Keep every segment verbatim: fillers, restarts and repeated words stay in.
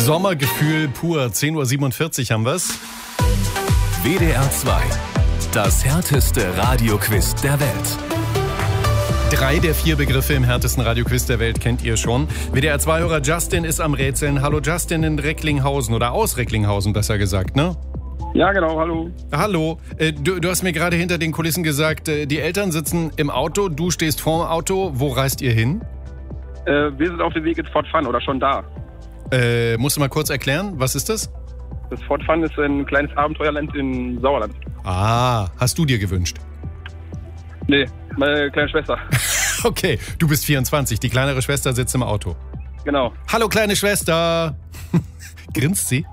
Sommergefühl pur. zehn Uhr siebenundvierzig haben wir's. W D R zwei. Das härteste Radioquiz der Welt. Drei der vier Begriffe im härtesten Radioquiz der Welt kennt ihr schon. W D R zwei-Hörer Justin ist am Rätseln. Hallo Justin in Recklinghausen oder aus Recklinghausen besser gesagt, ne? Ja, genau, hallo. Hallo, äh, du, du hast mir gerade hinter den Kulissen gesagt, äh, die Eltern sitzen im Auto, du stehst vorm Auto. Wo reist ihr hin? Äh, wir sind auf dem Weg ins Fort Fun oder schon da. Äh, musst du mal kurz erklären, was ist das? Das Fort Fun ist ein kleines Abenteuerland in Sauerland. Ah, hast du dir gewünscht? Nee, meine kleine Schwester. Okay, du bist vierundzwanzig, die kleinere Schwester sitzt im Auto. Genau. Hallo kleine Schwester. Grinst sie?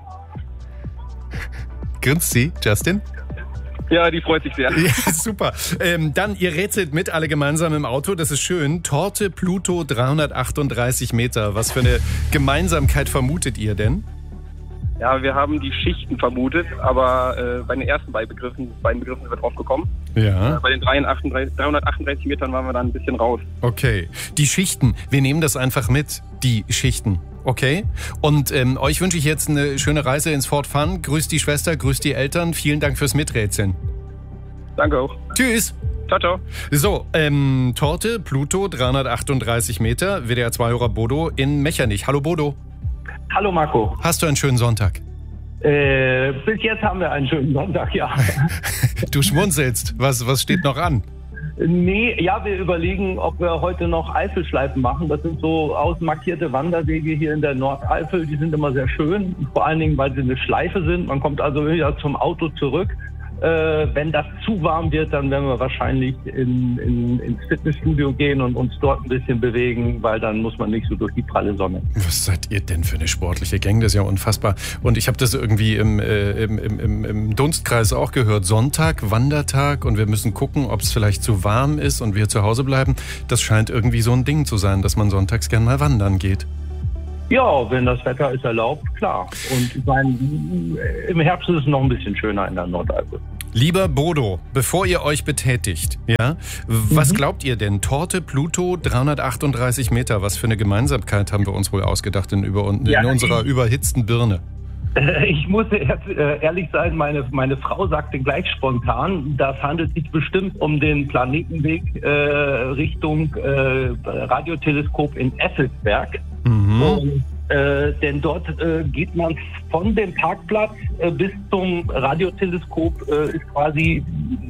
Grinst sie, Justin? Ja, die freut sich sehr. Ja, super. Ähm, dann, ihr rätselt mit alle gemeinsam im Auto, das ist schön. Torte Pluto dreihundertachtunddreißig Meter. Was für eine Gemeinsamkeit vermutet ihr denn? Ja, wir haben die Schichten vermutet, aber äh, bei den ersten beiden Begriffen, beiden Begriffen sind wir drauf gekommen. Ja. Äh, bei den dreihundertachtunddreißig Metern waren wir da ein bisschen raus. Okay. Die Schichten, wir nehmen das einfach mit. Die Schichten. Okay. Und ähm, euch wünsche ich jetzt eine schöne Reise ins Fort Fun. Grüßt die Schwester, grüßt die Eltern. Vielen Dank fürs Miträtseln. Danke auch. Tschüss. Ciao, ciao. So, ähm, Torte Pluto dreihundertachtunddreißig Meter. W D R zwei-Hörer Bodo in Mechernich. Hallo Bodo. Hallo Marco. Hast du einen schönen Sonntag? Äh, bis jetzt haben wir einen schönen Sonntag, ja. Du schmunzelst. Was, was steht noch an? Nee, ja, wir überlegen, ob wir heute noch Eifelschleifen machen. Das sind so ausmarkierte Wanderwege hier in der Nordeifel. Die sind immer sehr schön, vor allen Dingen, weil sie eine Schleife sind. Man kommt also wieder zum Auto zurück. Äh, wenn das zu warm wird, dann werden wir wahrscheinlich in, in, ins Fitnessstudio gehen und uns dort ein bisschen bewegen, weil dann muss man nicht so durch die pralle Sonne. Was seid ihr denn für eine sportliche Gang? Das ist ja unfassbar. Und ich habe das irgendwie im, äh, im, im, im Dunstkreis auch gehört. Sonntag, Wandertag und wir müssen gucken, ob es vielleicht zu warm ist und wir zu Hause bleiben. Das scheint irgendwie so ein Ding zu sein, dass man sonntags gern mal wandern geht. Ja, wenn das Wetter es erlaubt, klar. Und ich meine, im Herbst ist es noch ein bisschen schöner in der Nordeifel. Lieber Bodo, bevor ihr euch betätigt, ja, was mhm. glaubt ihr denn? Torte Pluto dreihundertachtunddreißig Meter, was für eine Gemeinsamkeit haben wir uns wohl ausgedacht in, über, in ja, unserer überhitzten Birne? Ich muss ehrlich sein, meine, meine Frau sagte gleich spontan, das handelt sich bestimmt um den Planetenweg äh, Richtung äh, Radioteleskop in Effelsberg. Mhm. Und, äh, denn dort äh, geht man von dem Parkplatz äh, bis zum Radioteleskop, äh, ist quasi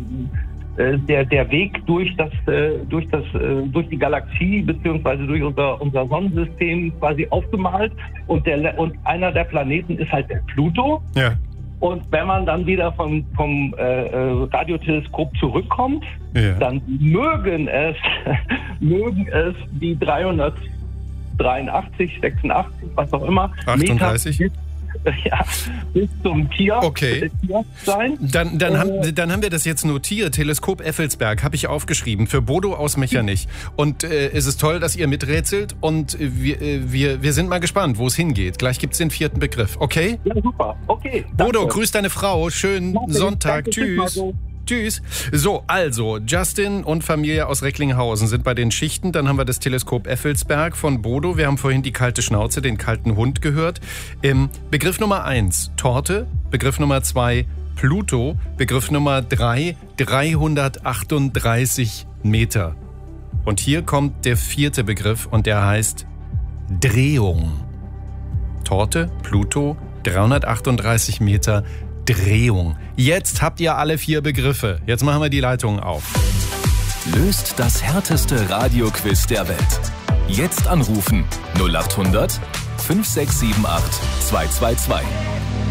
äh, der, der Weg durch das, äh, durch das, äh, durch die Galaxie beziehungsweise durch unser, unser Sonnensystem quasi aufgemalt. Und, der, und einer der Planeten ist halt der Pluto. Ja. Und wenn man dann wieder vom, vom äh, Radioteleskop zurückkommt, ja. dann mögen es, mögen es die dreihundertdreiundachtzig, sechsundachtzig, was auch immer, achtunddreißig Meter bis, ja, bis zum Tier, okay. Tier sein. Dann, dann, äh, haben, dann haben wir das jetzt notiert. Teleskop Effelsberg habe ich aufgeschrieben für Bodo aus Mechernich. Und äh, es ist toll, dass ihr miträtselt und wir, äh, wir, wir sind mal gespannt, wo es hingeht. Gleich gibt es den vierten Begriff, okay? Ja, super, okay. Bodo, danke. grüß deine Frau. Schönen Danke, Sonntag. danke, Tschüss. Tschüss. So, also, Justin und Familie aus Recklinghausen sind bei den Schichten. Dann haben wir das Teleskop Effelsberg von Bodo. Wir haben vorhin die kalte Schnauze, den kalten Hund gehört. Ähm, Begriff Nummer eins, Torte. Begriff Nummer zwei, Pluto. Begriff Nummer drei, dreihundertachtunddreißig Meter. Und hier kommt der vierte Begriff und der heißt Drehung. Torte, Pluto, dreihundertachtunddreißig Meter, Drehung. Jetzt habt ihr alle vier Begriffe. Jetzt machen wir die Leitungen auf. Löst das härteste Radioquiz der Welt. Jetzt anrufen null acht hundert fünf sechs sieben acht zwei zwei zwei.